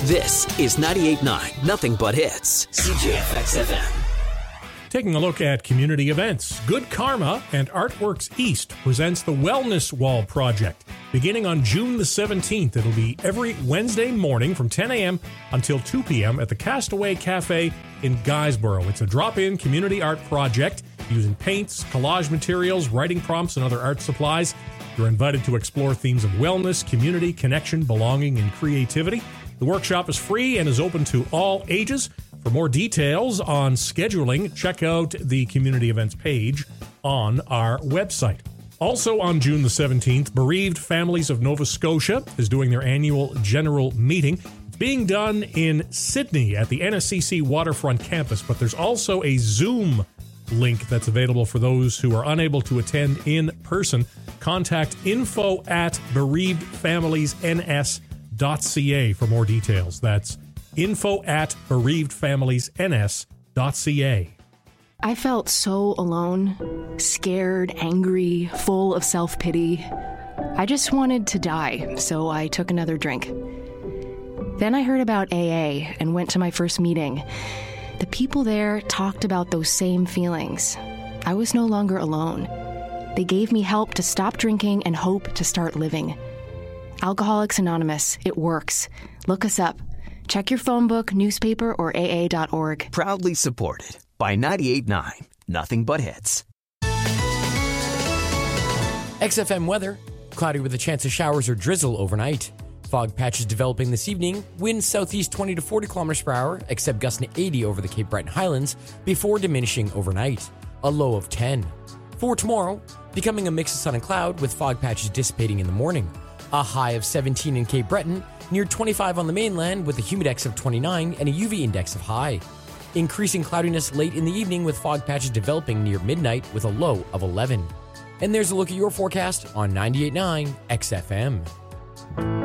This is 98.9 Nothing But Hits. CJFX FM. Taking a look at community events, Good Karma and Artworks East presents the Wellness Wall Project. Beginning on June the 17th, it'll be every Wednesday morning from 10 a.m. until 2 p.m. at the Castaway Cafe in Guysborough. It's a drop-in community art project using paints, collage materials, writing prompts, and other art supplies. You're invited to explore themes of wellness, community, connection, belonging, and creativity. The workshop is free and is open to all ages. For more details on scheduling, check out the community events page on our website. Also on June the 17th, Bereaved Families of Nova Scotia is doing their annual general meeting. It's being done in Sydney at the NSCC Waterfront campus, but there's also a Zoom link that's available for those who are unable to attend in person. Contact info@bereavedfamiliesns.ca for more details. That's info@bereavedfamiliesns.ca. I felt so alone, scared, angry, full of self-pity. I just wanted to die, so I took another drink. Then I heard about AA and went to my first meeting. The people there talked about those same feelings. I was no longer alone. They gave me help to stop drinking and hope to start living. Alcoholics Anonymous, it works. Look us up. Check your phone book, newspaper, or AA.org. Proudly supported by 98.9 Nothing But Hits. XFM weather. Cloudy with a chance of showers or drizzle overnight. Fog patches developing this evening. Winds southeast 20 to 40 kilometers per hour, except gusting to 80 over the Cape Breton Highlands, before diminishing overnight. A low of 10. For tomorrow, becoming a mix of sun and cloud with fog patches dissipating in the morning. A high of 17 in Cape Breton, near 25 on the mainland with a humidex of 29 and a UV index of high. Increasing cloudiness late in the evening with fog patches developing near midnight with a low of 11. And there's a look at your forecast on 98.9 XFM.